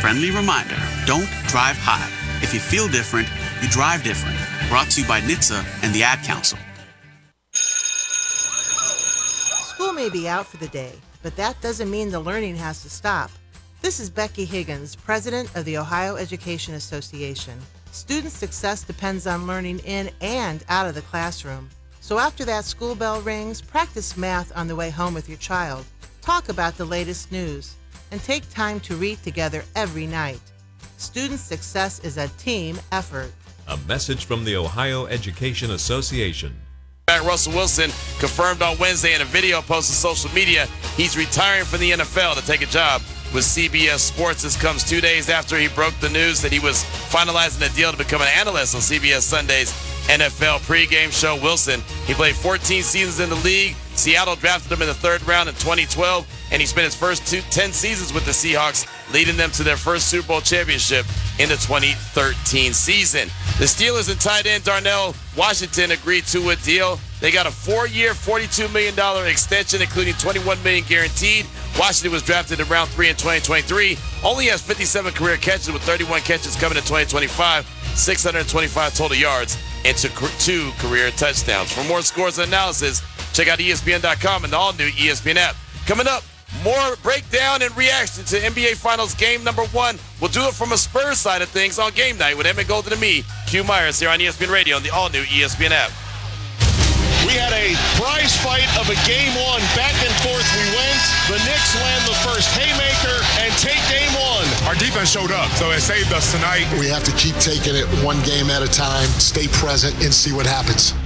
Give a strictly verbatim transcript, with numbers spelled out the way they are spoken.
Friendly reminder, don't drive high. If you feel different, you drive different. Brought to you by N H T S A and the Ad Council. School may be out for the day, but that doesn't mean the learning has to stop. This is Becky Higgins, president of the Ohio Education Association. Student success depends on learning in and out of the classroom. So after that school bell rings, practice math on the way home with your child. Talk about the latest news, and take time to read together every night. Student success is a team effort. A message from the Ohio Education Association. Russell Wilson confirmed on Wednesday in a video post on social media he's retiring from the N F L to take a job with C B S Sports. This comes two days after he broke the news that he was finalizing a deal to become an analyst on C B S Sunday's N F L pregame show. Wilson, he played fourteen seasons in the league. Seattle drafted him in the third round in twenty twelve, and he spent his first two, ten seasons with the Seahawks, leading them to their first Super Bowl championship in the twenty thirteen season. The Steelers and tight end Darnell Washington agreed to a deal. They got a four-year, forty-two million dollars extension, including twenty-one million dollars guaranteed. Washington was drafted in round three in twenty twenty-three. Only has fifty-seven career catches, with thirty-one catches coming in twenty twenty-five, six hundred twenty-five total yards, and two career touchdowns. For more scores and analysis, check out E S P N dot com and the all-new E S P N app. Coming up, more breakdown and reaction to N B A Finals game number one. We'll do it from a Spurs side of things on game night with Emmett Golden and me, Q Myers, here on E S P N Radio and the all-new E S P N app. We had a prize fight of a game one. Back and forth we went. The Knicks land the first haymaker and take game one. Our defense showed up, so it saved us tonight. We have to keep taking it one game at a time, stay present, and see what happens.